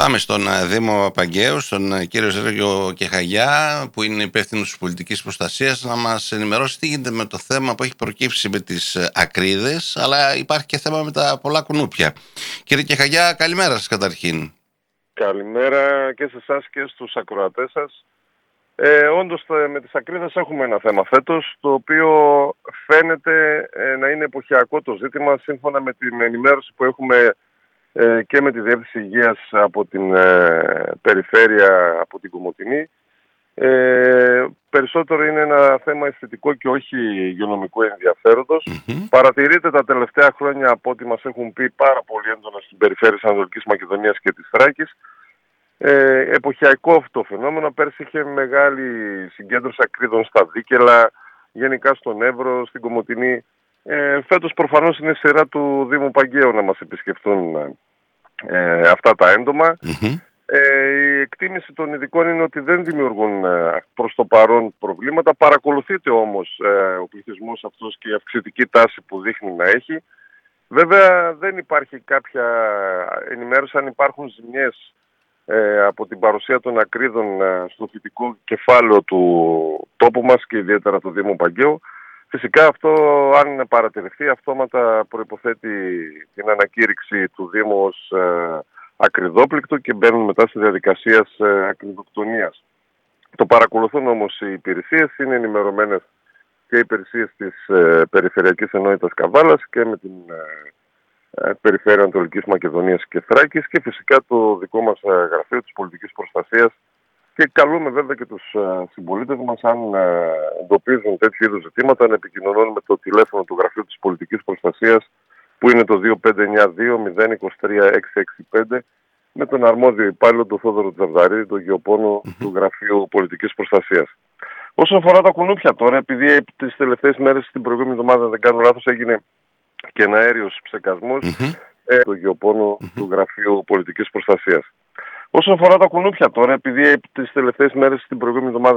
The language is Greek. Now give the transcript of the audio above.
Πάμε στον Δήμο Παγκαίου, στον κύριο Σέργιο Κεχαγιά, που είναι υπεύθυνος της πολιτικής προστασίας, να μας ενημερώσει τι γίνεται με το θέμα που έχει προκύψει με τις ακρίδες, αλλά υπάρχει και θέμα με τα πολλά κουνούπια. Κύριε Κεχαγιά, καλημέρα σας καταρχήν. Καλημέρα και σε εσάς και στους ακροατές σας. Όντως με τις ακρίδες έχουμε ένα θέμα φέτος, το οποίο φαίνεται να είναι εποχιακό το ζήτημα, σύμφωνα με την ενημέρωση που έχουμε και με τη Διεύθυνση Υγείας από την περιφέρεια, από την Κομοτηνή. Περισσότερο είναι ένα θέμα αισθητικό και όχι υγειονομικού ενδιαφέροντος. Παρατηρείται τα τελευταία χρόνια, από ό,τι μας έχουν πει πάρα πολύ έντονα στην περιφέρεια της Ανατολικής Μακεδονίας και της Θράκης, εποχιακό αυτό το φαινόμενο. Πέρσι είχε μεγάλη συγκέντρωση ακρίδων στα Δίκελα, γενικά στον Εύρο, στην Κομοτηνή. Φέτος προφανώς είναι σειρά του Δήμου Παγκαίου να μας επισκεφτούν αυτά τα έντομα. Η εκτίμηση των ειδικών είναι ότι δεν δημιουργούν προς το παρόν προβλήματα. Παρακολουθείται όμως ο πληθυσμός αυτός και η αυξητική τάση που δείχνει να έχει. Βέβαια δεν υπάρχει κάποια ενημέρωση αν υπάρχουν ζημιές από την παρουσία των ακρίδων στο φυτικό κεφάλαιο του τόπου μας και ιδιαίτερα του Δήμου Παγκαίου. Φυσικά αυτό, αν παρατηρηθεί, αυτόματα προϋποθέτει την ανακήρυξη του Δήμου ως ακριδόπληκτο και μπαίνουν μετά στη διαδικασία ακριδοκτονίας. Το παρακολουθούν όμως οι υπηρεσίες, είναι ενημερωμένες και οι υπηρεσίες της Περιφερειακής Ενότητας Καβάλας και με την Περιφέρεια Ανατολικής Μακεδονίας και Θράκης και φυσικά το δικό μας γραφείο της πολιτικής προστασίας. Και καλούμε βέβαια και τους συμπολίτες μας, αν εντοπίζουν τέτοιου είδους ζητήματα, να επικοινωνούν με το τηλέφωνο του Γραφείου της Πολιτικής Προστασίας, που είναι το 2592-023-665, με τον αρμόδιο υπάλληλο, τον Θόδωρο Τζαβδαρίδη, τον γεωπόνο του Γραφείου Πολιτικής Προστασίας. Όσον αφορά τα κουνούπια τώρα, επειδή τις τελευταίες μέρες, την προηγούμενη εβδομάδα, δεν κάνω λάθος, έγινε και ένα αέριος ψεκασμός, το γεωπόνο του Γραφείου Πολιτικής Προστασίας. Όσον αφορά τα κουνούπια τώρα, επειδή τις τελευταίες μέρες, την προηγούμενη εβδομάδα,